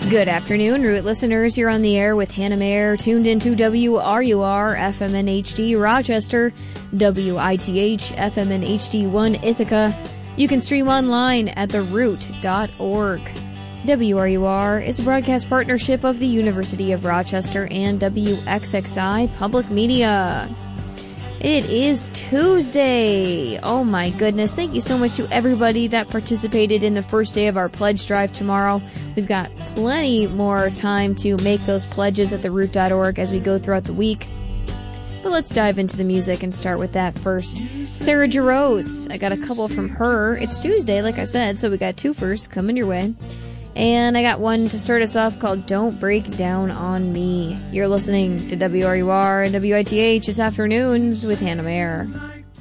Good afternoon, Root listeners. You're on the air with Hannah Mayer, tuned into WRUR FM and HD Rochester, WITH FM and HD1 Ithaca. You can stream online at theroot.org. WRUR is a broadcast partnership of the University of Rochester and WXXI Public Media. It is Tuesday. Oh my goodness. Thank you so much to everybody that participated in the first day of our pledge drive tomorrow. We've got plenty more time to make those pledges at theroot.org as we go throughout the week. But let's dive into the music and start with that first. Sarah Jarosz. I got a couple from her. It's Tuesday, like I said, so we got two first coming your way. And I got one to start us off called Don't Break Down on Me. You're listening to WRUR and WITH. It's Afternoons with Hannah Mayer.